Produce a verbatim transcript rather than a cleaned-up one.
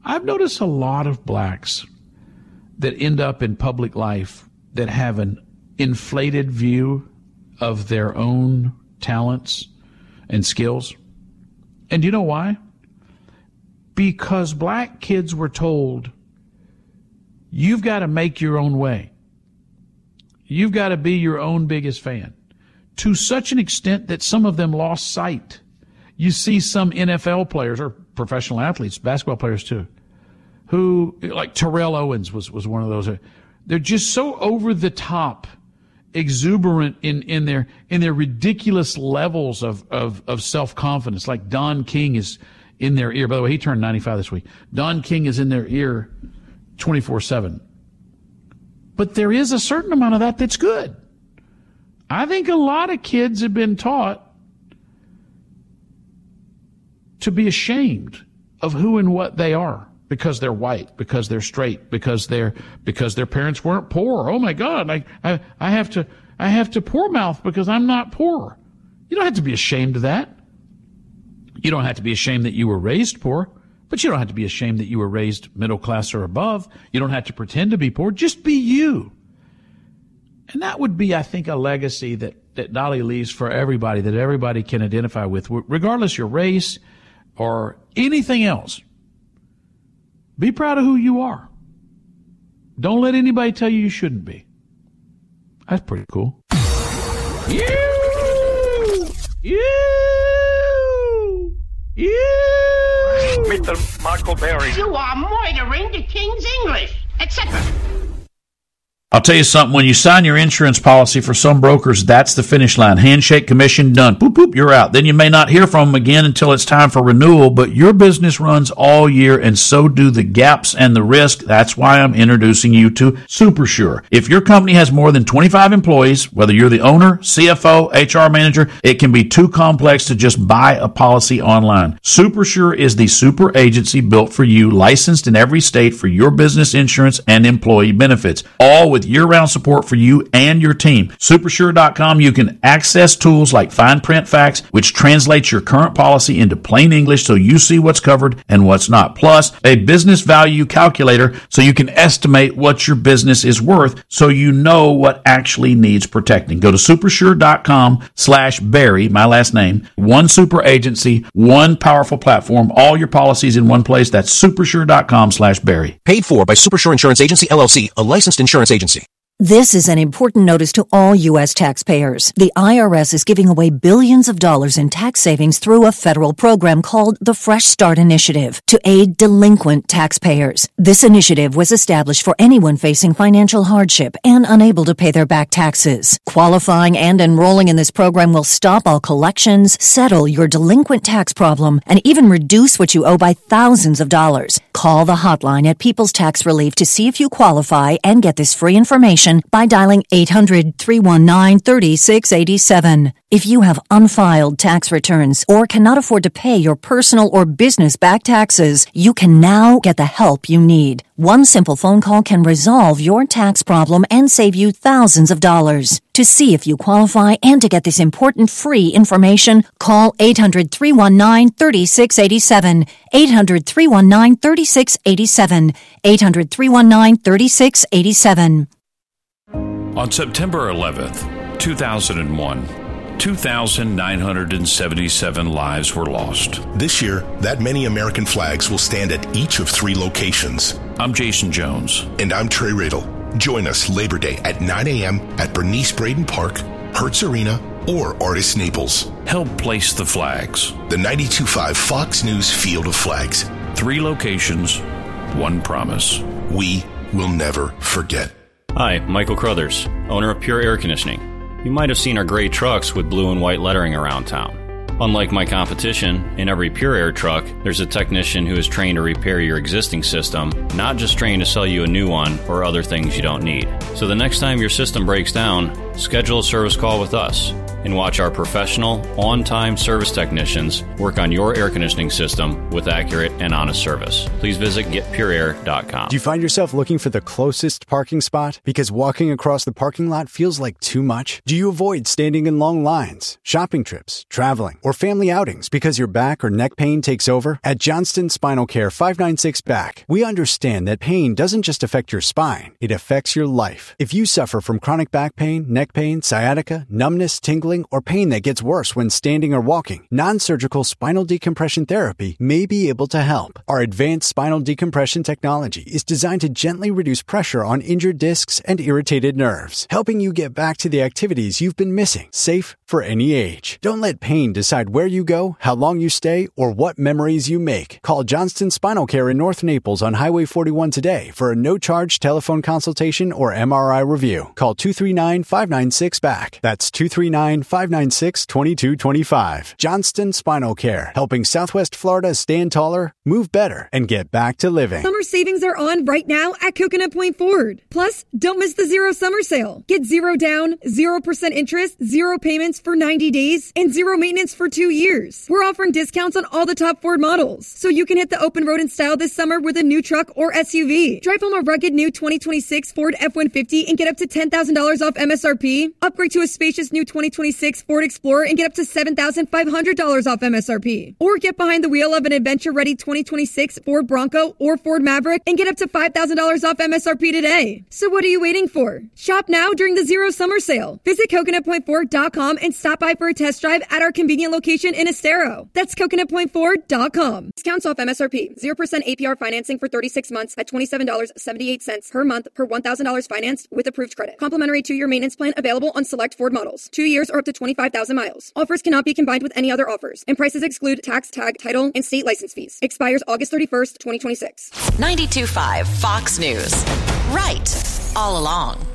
I've noticed a lot of blacks that end up in public life that have an inflated view of their own talents and skills. And do you know why? Because black kids were told, you've got to make your own way. You've got to be your own biggest fan. To such an extent that some of them lost sight. You see some N F L players, or professional athletes, basketball players too, who, like Terrell Owens was, was one of those. They're just so over the top, exuberant in, in their in their ridiculous levels of, of, of self-confidence. Like Don King is in their ear. By the way, he turned ninety-five this week. Don King is in their ear twenty-four seven. But there is a certain amount of that that's good. I think a lot of kids have been taught to be ashamed of who and what they are because they're white, because they're straight, because they're because their parents weren't poor. Oh my God, I I, I have to I have to poor mouth because I'm not poor. You don't have to be ashamed of that. You don't have to be ashamed that you were raised poor, but you don't have to be ashamed that you were raised middle class or above. You don't have to pretend to be poor. Just be you. And that would be, I think, a legacy that, that Dolly leaves for everybody, that everybody can identify with, regardless your race or anything else. Be proud of who you are. Don't let anybody tell you you shouldn't be. That's pretty cool. You! You! You! Mister Michael Berry. You are murdering the King's English, et cetera. I'll tell you something, when you sign your insurance policy for some brokers, that's the finish line. Handshake, commission, done. Boop, boop, you're out. Then you may not hear from them again until it's time for renewal, but your business runs all year, and so do the gaps and the risk. That's why I'm introducing you to SuperSure. If your company has more than twenty-five employees, whether you're the owner, C F O, H R manager, it can be too complex to just buy a policy online. SuperSure is the super agency built for you, licensed in every state for your business insurance and employee benefits, all with year-round support for you and your team. Supersure dot com, you can access tools like fine print facts, which translates your current policy into plain English so you see what's covered and what's not. Plus, a business value calculator so you can estimate what your business is worth so you know what actually needs protecting. Go to supersure dot com slash Barry, my last name, one super agency, one powerful platform, all your policies in one place. That's supersure dot com slash Barry. Paid for by Supersure Insurance Agency, L L C, a licensed insurance agency. This is an important notice to all U S taxpayers. The I R S is giving away billions of dollars in tax savings through a federal program called the Fresh Start Initiative to aid delinquent taxpayers. This initiative was established for anyone facing financial hardship and unable to pay their back taxes. Qualifying and enrolling in this program will stop all collections, settle your delinquent tax problem, and even reduce what you owe by thousands of dollars. Call the hotline at People's Tax Relief to see if you qualify and get this free information by dialing eight hundred, three one nine, three six eight seven. If you have unfiled tax returns or cannot afford to pay your personal or business back taxes, you can now get the help you need. One simple phone call can resolve your tax problem and save you thousands of dollars. To see if you qualify and to get this important free information, call eight hundred, three one nine, three six eight seven, eight hundred, three one nine, three six eight seven, eight hundred, three one nine, three six eight seven. On September eleventh, two thousand one, two thousand nine hundred seventy-seven lives were lost. This year, that many American flags will stand at each of three locations. I'm Jason Jones. And I'm Trey Riddle. Join us Labor Day at nine a.m. at Bernice Braden Park, Hertz Arena, or Artist Naples. Help place the flags. The ninety-two point five Fox News Field of Flags. Three locations, one promise. We will never forget. Hi, Michael Crothers, owner of Pure Air Conditioning. You might have seen our gray trucks with blue and white lettering around town. Unlike my competition, in every Pure Air truck, there's a technician who is trained to repair your existing system, not just trained to sell you a new one or other things you don't need. So the next time your system breaks down, schedule a service call with us. and watch our professional, on-time service technicians work on your air conditioning system with accurate and honest service. Please visit get pure air dot com. Do you find yourself looking for the closest parking spot because walking across the parking lot feels like too much? Do you avoid standing in long lines, shopping trips, traveling, or family outings because your back or neck pain takes over? At Johnston Spinal Care five ninety-six Back, we understand that pain doesn't just affect your spine, it affects your life. If you suffer from chronic back pain, neck pain, sciatica, numbness, tingling, or pain that gets worse when standing or walking, non-surgical spinal decompression therapy may be able to help. Our advanced spinal decompression technology is designed to gently reduce pressure on injured discs and irritated nerves, helping you get back to the activities you've been missing, safe for any age. Don't let pain decide where you go, how long you stay, or what memories you make. Call Johnston Spinal Care in North Naples on Highway forty-one today for a no-charge telephone consultation or M R I review. Call two three nine, five nine six, B A C K. That's two three nine, five nine six, two two two five. Johnston Spinal Care, helping Southwest Florida stand taller, move better, and get back to living. Summer savings are on right now at Coconut Point Ford. Plus, don't miss the Zero Summer Sale. Get zero down, zero percent interest, zero payments for ninety days, and zero maintenance for two years. We're offering discounts on all the top Ford models, so you can hit the open road in style this summer with a new truck or S U V. Drive home a rugged new twenty twenty-six Ford F one fifty and get up to ten thousand dollars off M S R P. Upgrade to a spacious new twenty twenty-six Ford Explorer and get up to seven thousand five hundred dollars off M S R P. Or get behind the wheel of an adventure-ready twenty twenty-six Ford Bronco or Ford Maverick and get up to five thousand dollars off M S R P today. So what are you waiting for? Shop now during the Zero Summer Sale. Visit coconut point ford dot com and stop by for a test drive at our convenient location in Estero. That's coconut point ford dot com. Discounts off M S R P. zero percent A P R financing for thirty-six months at twenty-seven dollars and seventy-eight cents per month per one thousand dollars financed with approved credit. Complimentary two-year maintenance plan available on select Ford models. Two years or up to twenty-five thousand miles. Offers cannot be combined with any other offers, and prices exclude tax, tag, title, and state license fees. Expires August thirty-first, twenty twenty-six. ninety-two point five Fox News. Right all along.